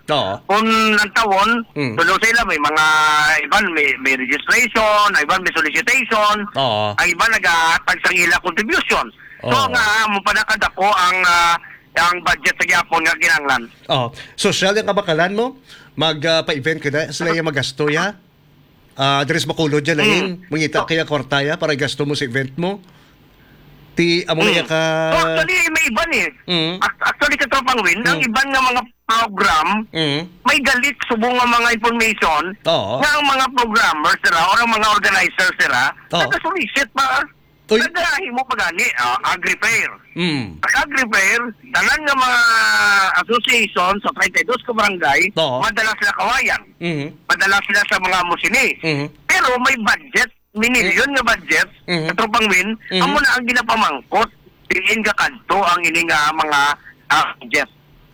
Oo. Kung ang taon, tulo sila may mga iban may registration, ang iban may solicitation, Oo. ang iban nag-aatag sa ila contribution. So Oo. nga mo padakad ako ang budget sa gyapon nga kinahanglan. Oh, social yung kabakalan mo? Pa-event ka na? Sila yung magasto ya? Address makulod dyan lain? Mangita kaya kwartaya para gasto mo sa event mo? Ti, amo na ka... So actually, may iban eh. Actually, katropang win, ang iban nga mga program, may galit subong nga mga information Oo. nga ang mga programmers sila o ang mga organizers sila, Oo. nag-solicit pa. Uy. Nagdahi mo pagani, agri-fair. Mm. Ang agri-fair, tanan nga mga association sa 32 ka barangay, Oo. madala sila kawayan. Mhm. Madala sila sa mga musini. Mhm. Pero may budget, minilyon nga budget, Mhm. katropang win, amo na ang ginapamangkot. Tingin ka kanto ang ini nga mga budget.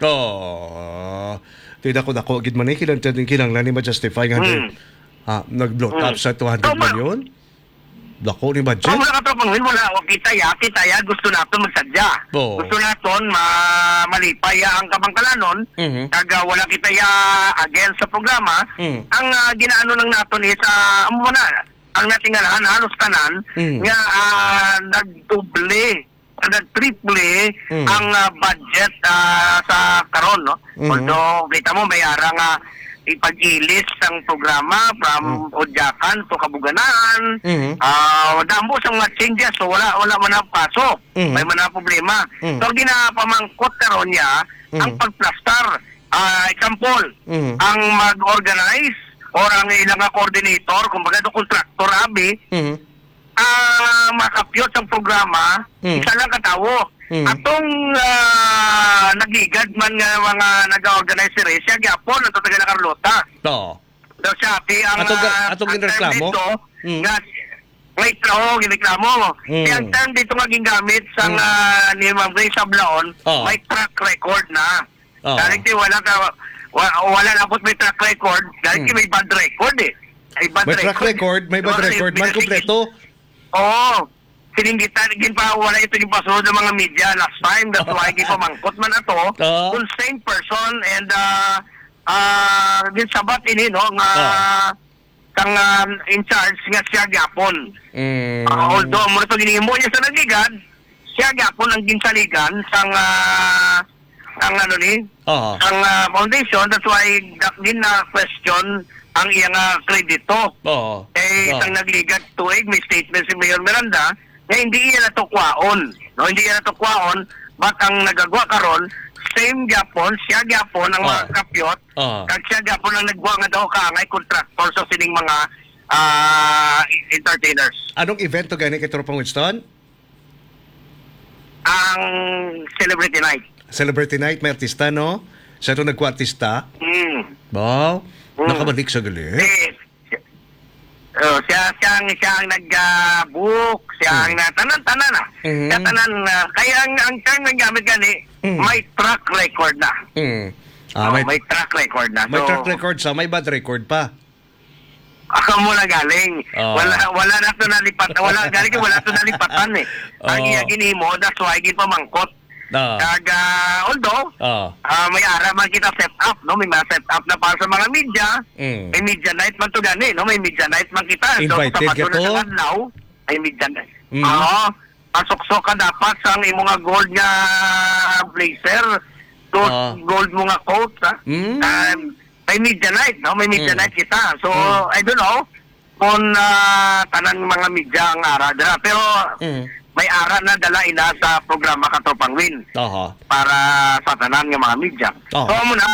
Oh. Tidak ko dako gid man kinanglan ni ma-justify nga nag-bloat up sa 200 million. Dako ni budget. So, mga katropang win, wala, kita ya, gusto natin magsadya. Oo. Gusto natin malipay ang kabangkalanon, kaga wala kita ya against sa programa, ang ginaano lang natin is, amo na, ang natingalahan, halos tanan, nga nagdoble, nag-triple ang budget sa karon, no? Although, kita mo, may arang ipag-ilis ang programa from Odyakan to Kabuganaan. Damo sa mga changes, so wala man na pasok. May man na problema. So, ginapamangkot karon niya ang pagplastar. Example, ang mag-organize or ang ilang coordinator, kumbaga do contractor abi, makapyot ang programa, isa lang katawo. Atong nagigad man nga mga nag-organize si Resia, gyapon ato taga na Carlota. Oo. So siya ang Atong ginreklamo? Nga may traho giniklamo. Ang term dito nga gingamit sa ni Ma'am Grace Sablaon, may track record na. Dahil wala na po may track record, dahil may bad record eh. May track record, may bad record man kompleto. Oo. Sininggitan, wala ito yung pasunod ng mga media last time. That's why gipamangkot man ato. Kung same person and din sabat ini, no, nga kang in charge nga siya gyapon. Although, muna ito ginihimo niya sa nagigad, siya gyapon ang ginsaligan sang ano ni, ang foundation. That's why din na question ang iyang kredito. Isang nagligad tuig, may statement si Mayor Miranda, na hindi yan natukwaon. No, hindi yan natukwaon, but ang nagagawa karon same gyapon, siya gyapon ang mga kapyot, kag siya gyapon ang nagwa nga daw kaangay contractor sa sining mga entertainers. Anong event to gani kay Tropang Winston? Ang Celebrity Night. Celebrity Night, may artista, no? Siya ito nagko-artista? Wow. Nakabalik sa gali. Siya ang nag-book, siya ang tanan na. Siya tanan na. Kaya ang term na gamit gani, may track record na. May track record na. May track record sa, may bad record pa. Ako muna galing. Wala na ito nalipatan. Wala ito nalipatan eh. Ang iya ginimo, that's why ginpamangkot. Although, may ara man kita set up, no? May mga set up na para sa mga media. May media night man to gani, no? May media night man kita. Invited ka to? May media night. Pasok-sok ka dapat sa imong nga gold nga blazer, gold mo nga coat, ha? May media night, no? May media night kita. So, I don't know kung tanan mga media ang ara dala. Pero, may ara na dala ina sa programa Katropang Win para sa tanan ng mga media. So muna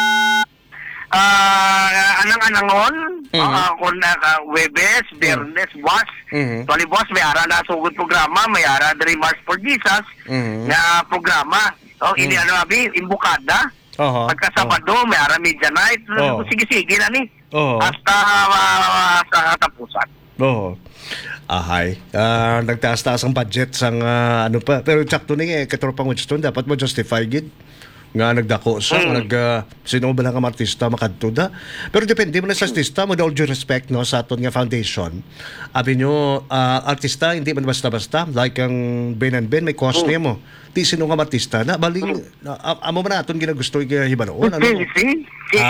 anang-anangon kung Webes, Biyernes, Buwas, Tuwali Buwas, may ara na sugod programa, may ara dari March for Jesus na programa. Ini imbukada. Pagkasabado, may ara media night. Sige-sige na ni. Hasta sa katapusan. Ahay. Nagtaas-taas ang budget sang ano pa. Pero sakto ni Katropang Winston, dapat mo justify gid nga nagdako sa sino ba lang ang artista makadto da. Pero depende mo na sa artista, with all due respect, no, sa aton nga foundation. Abi nyo, artista hindi man basta-basta, like ang Ben and Ben may cost niya mo. Di sino nga artista na baling amo man aton ginagusto hibaloon.